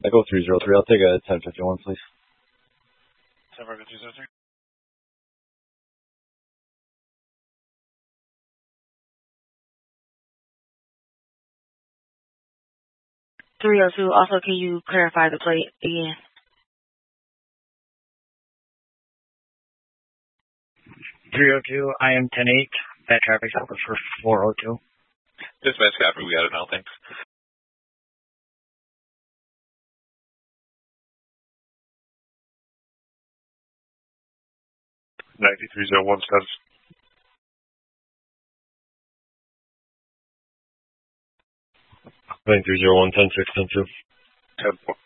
Echo 303, I'll take a 1051, please. 105303. Also, can you clarify the plate again? 302, I am 108. That traffic stop was for 402. Dispatch copy, we got it now, thanks. $93.01 status. 93.01, 10-6, 10-2. 10-4.